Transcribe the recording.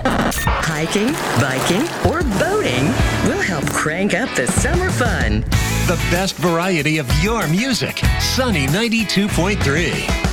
Hiking, biking, or boating will help crank up the summer fun. The best variety of your music. Sunny 92.3.